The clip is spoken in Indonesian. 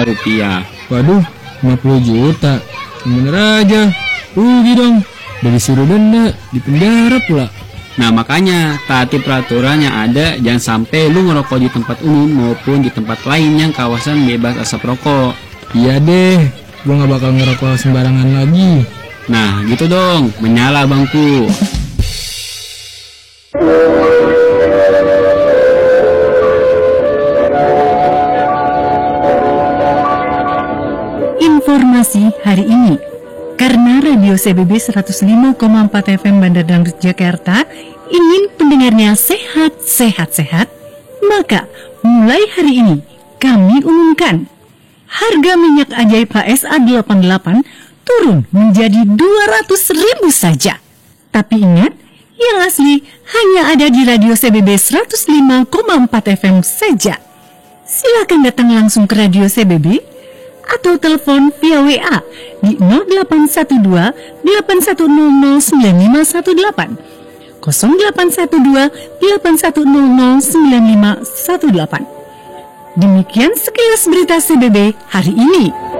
rupiah. Waduh, 50 juta. Bener aja. Rugi dong. Dari suruh denda, di penjara pula. Nah makanya taati peraturan yang ada, jangan sampai lu ngerokok di tempat umum maupun di tempat lain yang kawasan bebas asap rokok. Iya deh, gue gak bakal ngerokok sembarangan lagi. Nah gitu dong, menyala bangku. Informasi hari ini. Karena Radio CBB 105,4 FM Bandar Dangdut Jakarta ingin pendengarnya sehat, maka mulai hari ini kami umumkan harga minyak ajaib HSA 88 turun menjadi 200.000 saja. Tapi ingat, yang asli hanya ada di Radio CBB 105,4 FM saja. Silakan datang langsung ke Radio CBB atau telepon via WA di 0812 8100 9518 0812 8100 9518. Demikian sekilas berita CBB hari ini.